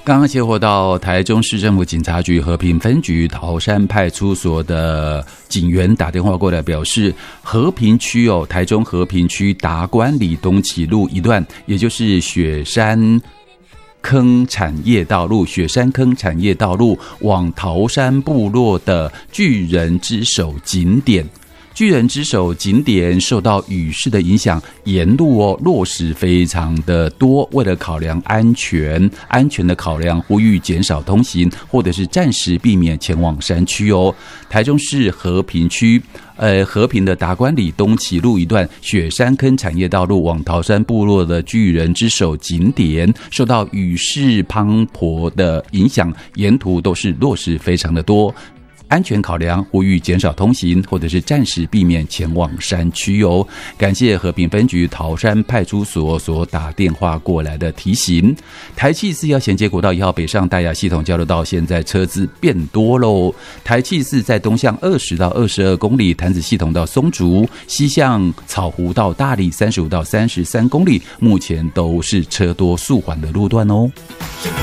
刚刚接获到台中市政府警察局和平分局桃山派出所的警员打电话过来，表示和平区台中和平区达观里东起路一段，也就是雪山坑产业道路往桃山部落的巨人之手景点。巨人之手景点受到雨势的影响，沿路落石非常的多。为了考量安全的考量，呼吁减少通行，或者是暂时避免前往山区台中市和平区和平的达观里东起路一段雪山坑产业道路往桃山部落的巨人之手景点，受到雨势滂沱的影响，沿途都是落石非常的多。安全考量，呼吁减少通行，或者是暂时避免前往山区感谢和平分局桃山派出所所打电话过来的提醒。台气4要衔接国道1号北上大雅系统交流道，现在车子变多喽。台气4在东向20到22公里，潭子系统到松竹，西向草湖到大里35到33公里，目前都是车多速缓的路段